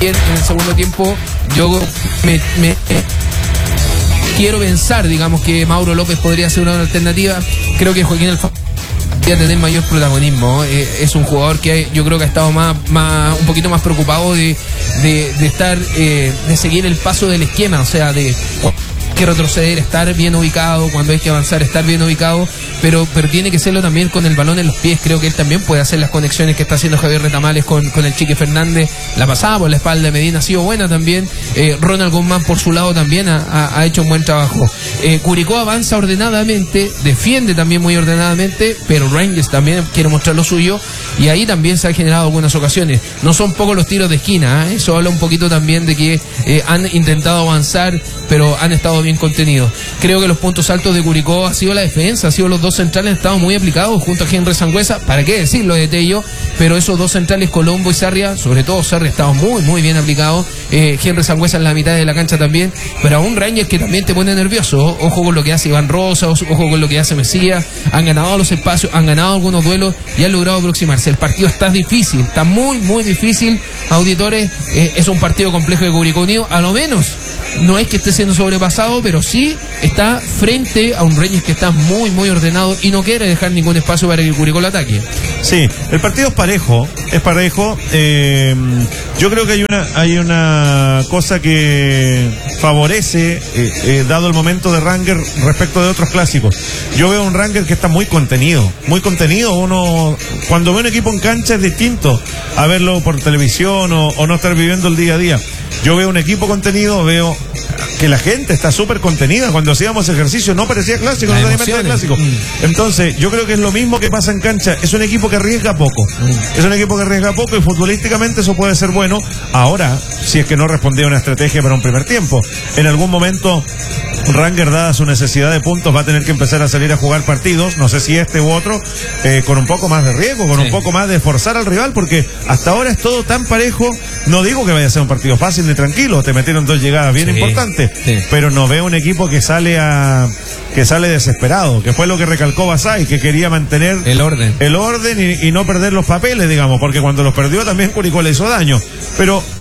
en el segundo tiempo yo me quiero pensar, digamos, que Mauro López podría ser una alternativa. Creo que Joaquín Alfaro podría tener mayor protagonismo. Es un jugador que yo creo que ha estado un poquito más preocupado de estar, de seguir el paso del esquema, o sea, de que retroceder, estar bien ubicado, cuando hay que avanzar, estar bien ubicado, pero tiene que hacerlo también con el balón en los pies. Creo que él también puede hacer las conexiones que está haciendo Javier Retamales con el Chique Fernández. La pasada por la espalda de Medina ha sido buena también. Ronald Guzmán por su lado también ha hecho un buen trabajo. Curicó avanza ordenadamente, defiende también muy ordenadamente, pero Rangers también quiere mostrar lo suyo, y ahí también se han generado algunas ocasiones. No son pocos los tiros de esquina, eso habla un poquito también de que han intentado avanzar, pero han estado bien contenidos. Creo que los puntos altos de Curicó ha sido la defensa, ha sido los dos centrales, han estado muy aplicados junto a Henry Sangüesa, para qué decirlo de Tello, pero esos dos centrales, Colombo y Sarria, sobre todo Sarria, ha estado muy bien aplicado. Henry Sangüesa en la mitad de la cancha también, pero a un Rangers que también te pone nervioso. Ojo con lo que hace Iván Rosa, ojo con lo que hace Mesías. Han ganado los espacios, han ganado algunos duelos y han logrado aproximarse. El partido está difícil, está muy difícil, auditores. Es un partido complejo de Curicó Unido, a lo menos no es que esté siendo sobrepasado, pero sí está frente a un Rangers que está muy ordenado y no quiere dejar ningún espacio para que Curicó lo ataque. Sí, el partido es parejo. Yo creo que hay una cosa que favorece, dado el momento de Rangers respecto de otros clásicos. Yo veo un Rangers que está muy contenido. Uno, cuando ve un equipo en cancha es distinto a verlo por televisión o no estar viviendo el día a día. Yo veo un equipo contenido, veo que la gente está súper contenida. Cuando hacíamos ejercicio no parecía clásico, no tenía mente de clásico. Entonces, yo creo que es lo mismo que pasa en cancha. Es un equipo que arriesga poco. Y futbolísticamente eso puede ser bueno. Ahora, si es que no respondía a una estrategia para un primer tiempo. En algún momento, Rangers, dada su necesidad de puntos, va a tener que empezar a salir a jugar partidos, no sé si este u otro, con un poco más de riesgo, con un poco más de forzar al rival, porque hasta ahora es todo tan parejo. No digo que vaya a ser un partido fácil ni tranquilo, te metieron dos llegadas bien importantes, pero no veo un equipo que sale desesperado, que fue lo que recalcó Basay, que quería mantener el orden y no perder los papeles, digamos, porque cuando los perdió también Curicó le hizo daño. Pero